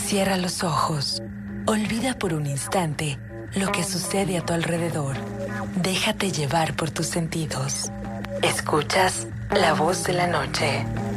Cierra los ojos. Olvida por un instante lo que sucede a tu alrededor. Déjate llevar por tus sentidos. Escuchas La Voz de la Noche.